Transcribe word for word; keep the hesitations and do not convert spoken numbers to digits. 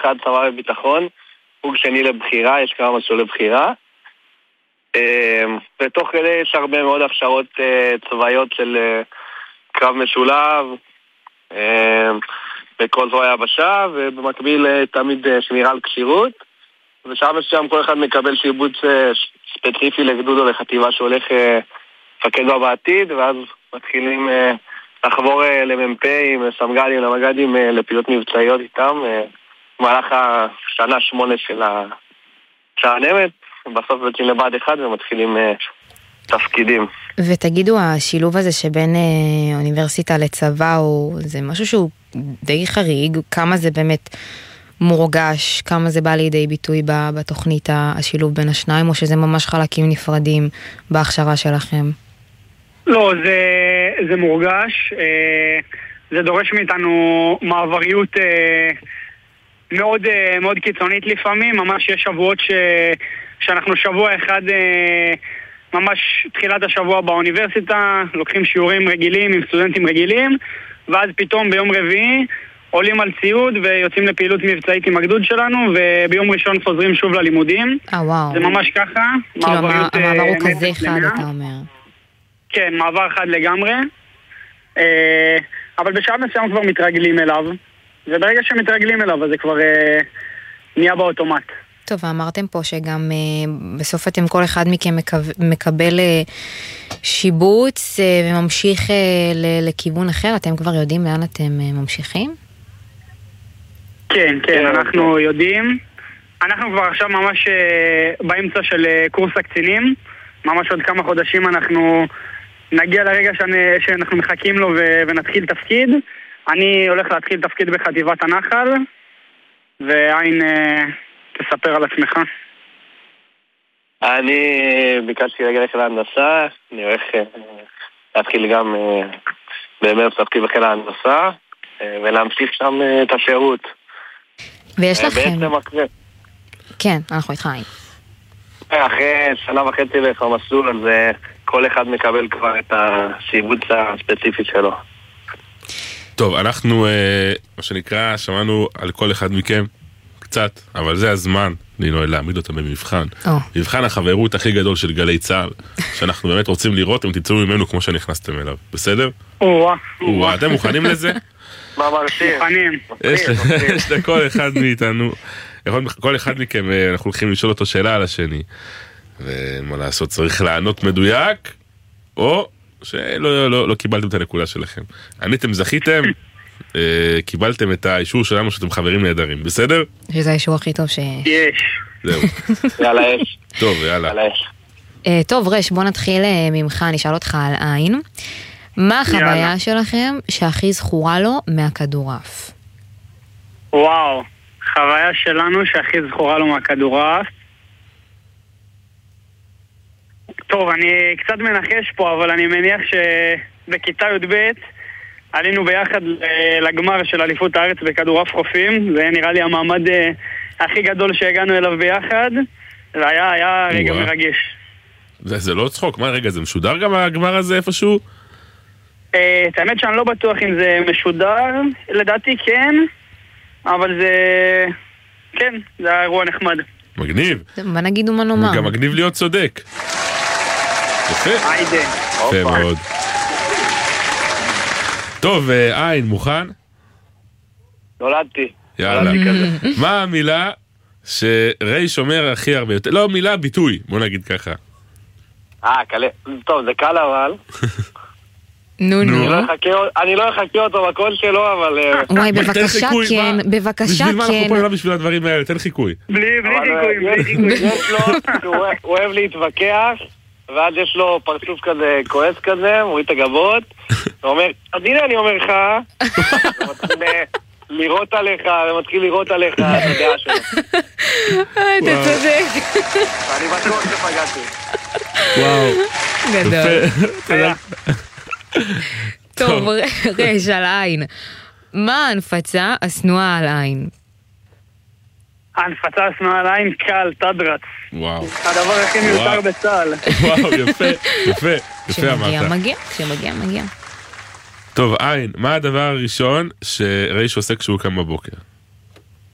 אחד צבא וביטחון, חוג שני לבחירה, יש כמה מסלולי בחירה. ותוך כדי יש הרבה מאוד הכשרות צבאיות של קרב משולב, בכל זרוע היבשה, ובמקביל תמיד שמירה על קשירות. ושם מסוים כל אחד מקבל שיבוץ ספציפי לגדוד או לחטיבה שהולך לפקד בה בעתיד, ואז מתחילים לחבור למ"פים, לסמג"דים, למג"דים, לפעילות מבצעיות איתם, במהלך השנה שמונה של השענמת, בסוף יוצאים לבד אחד ומתחילים תפקידים. ותגידו, השילוב הזה שבין אוניברסיטה לצבא, זה משהו שהוא די חריג, כמה זה באמת מורגש, כמה זה בא לידי ביטוי בתוכנית השילוב בין השניים, או שזה ממש חלקים נפרדים בהכשרה שלכם? לא, זה, זה מורגש, זה דורש מאיתנו מעבריות מאוד, מאוד קיצונית לפעמים, ממש יש שבועות ש, שאנחנו שבוע אחד, ממש תחילת השבוע באוניברסיטה, לוקחים שיעורים רגילים עם סטודנטים רגילים, ואז פתאום ביום רביעי עולים על ציוד ויוצאים לפעילות מבצעית עם הגדוד שלנו, וביום ראשון חוזרים שוב ללימודים. אה, וואו. זה ממש ככה. כאילו המעבר הוא כזה אחד, אתה אומר. כן, מעבר אחד לגמרי. אבל בשעה מסוים כבר מתרגלים אליו, וברגע שמתרגלים אליו, אז זה כבר נהיה באוטומט. טוב, ואמרתם פה שגם בסוף אתם כל אחד מכם מקבל שיבוץ וממשיך לכיוון אחר. אתם כבר יודעים לאן אתם ממשיכים? כן, כן, אנחנו יודעים. אנחנו כבר עכשיו ממש באמצע של קורס הקצינים. ממש עוד כמה חודשים אנחנו נגיע לרגע שאנחנו מחכים לו ונתחיל תפקיד. אני הולך להתחיל תפקיד בחטיבת הנחל, ועין תספר על עצמך. אני ביקשתי ללכת להנדסה, אני הולך להתחיל גם במרץ תפקיד בחיל ההנדסה, ולהמשיך שם את השירות. ויש לכם... בעצם אחרי... כן, אנחנו איתך. אחרי שנה וחצי לך המסלול, אז כל אחד מקבל כבר את השיבוץ הספציפי שלו. טוב, אנחנו, מה שנקרא, שמענו על כל אחד מכם קצת, אבל זה הזמן, נינו, להעמיד אותם במבחן. מבחן החברות הכי גדול של גלי צהל, שאנחנו באמת רוצים לראות, אם תצאו ממנו כמו שנכנסתם אליו. בסדר? או-אה. או-אה, אתם מוכנים לזה? מה מרשים? מוכנים. יש לכל אחד מאיתנו, כל אחד מכם, אנחנו הולכים לשאול אותו שאלה על השני. ומה לעשות, צריך לענות מדויק, או שלא לא, לא קיבלתם את הנקודה שלכם. עניתם, זכיתם, קיבלתם את האישור שלנו שאתם חברים נהדרים, בסדר? שזה האישור הכי טוב ש... יש. זהו. יאללה, יש. טוב, יאללה. טוב, רש, בוא נתחיל ממך, אני אשאל אותך על עין. מה החוויה שלכם שהכי זכורה לו מהכדורעף? וואו, חוויה שלנו שהכי זכורה לו מהכדורעף. טוב, אני קצת מנחש פה, אבל אני מניח שבכיתה י"ב עלינו ביחד לגמר של אליפות הארץ בכדורעף חופים. זה נראה לי המעמד הכי גדול שהגענו אליו ביחד. זה היה, היה רגע מרגש. זה, זה לא צחוק, מה רגע, זה משודר גם הגמר הזה איפשהו? את האמת שאני לא בטוח אם זה משודר, לדעתי כן, אבל זה... כן, זה היה אירוע נחמד. מגניב. מה נגיד ומה נאמר? גם מגניב להיות צודק. יפה. היידה. יפה מאוד. טוב, עין, מוכן? נולדתי. יאללה. מה המילה שרי שומר הכי הרבה יותר? לא, מילה, ביטוי, בוא נגיד ככה. אה, קלה. טוב, זה קל אבל. נו, נו. אני לא אחכה אותו בקול שלו, אבל... וואי, בבקשה כן, בבקשה כן. בשביל מה אנחנו פה בשביל הדברים האלה? תן חיקוי. בלי חיקוי, בלי חיקוי. יש לו, הוא אוהב להתווכח, ואז יש לו פרצוף כזה, כועס כזה, מוריד את הגבות, ואומר, אז הנה אני אומר לך, ומתחיל לראות עליך, ומתחיל לראות עליך את הדעה שלו. אתה צודק. ואני בטוח שפגעתי. וואו. גדול. תודה. טוב, רש על עין. מה ההנפצה השנואה על עין? ההנפצה השנואה על עין קל, תדרץ. וואו. הדבר הכי מיותר בצה"ל. וואו, יפה, יפה. יפה אמרת. כשמגיע, מגיע, כשמגיע, מגיע. טוב, עין, מה הדבר הראשון שריש עושה כשהוא קם בבוקר?